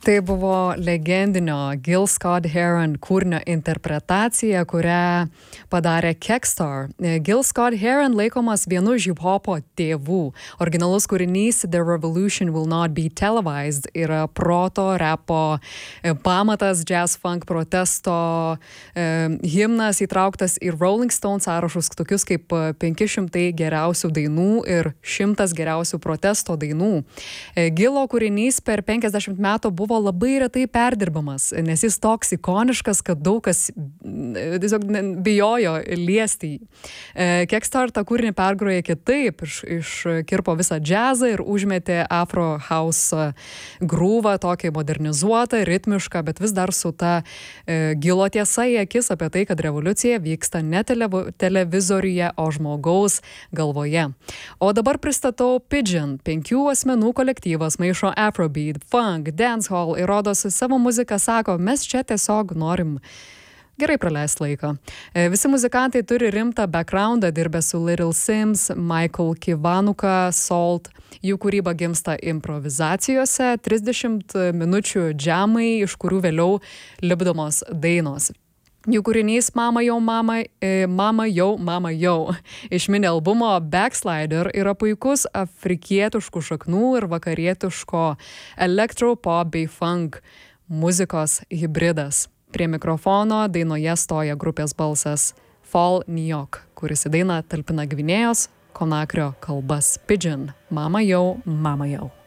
Tai buvo legendinio Gil Scott-Heron kūrinio interpretacija, kurią padarė Kekstar. Gil Scott-Heron laikomas vienu iš hip-hopo tėvų. Originalus kūrinys The Revolution Will Not Be Televised yra proto, repo pamatas, jazz funk protesto himnas įtrauktas į Rolling Stone sąrašus tokius kaip 500 geriausių dainų ir 100 geriausių protesto dainų. Gilo kūrinys per 50 metų buvo labai retai perdirbamas, nes jis toks ikoniškas, kad daug kas tiesiog bijojo liesti jį. Kekstar tą kūrinį pergrojo kitaip, iškirpo visą džiazą ir užmetė Afro House grūvą, tokį modernizuotą, ritmišką, bet vis dar su ta Gilo tiesa į akis apie tai, kad revoliucija vyksta ne televizoriuje, o žmogaus galvoje. O dabar pristatau Pidgin, 5 asmenų kolektyvas, maišo Afrobeat, funk, dancehall ir rodos savo muziką sako, mes čia tiesiog norim gerai praleisti laiką. Visi muzikantai turi rimtą backgroundą, dirbę su Little Sims, Michael Kiwanuka, Salt. Jų kūryba gimsta improvizacijose, 30 minučių džemai, iš kurių vėliau lipdomos dainos. Jų kūrinys Mama Jau iš mini albumo Backslider yra puikus afrikietiškų šaknų ir vakarietiško elektropop bei funk muzikos hibridas. Prie mikrofono dainoje stoja grupės balsas Fall Nyok, kuris į dainą talpina Gvinėjos Konakrio kalbas. Pidgin, Mama Jau, Mama Jau.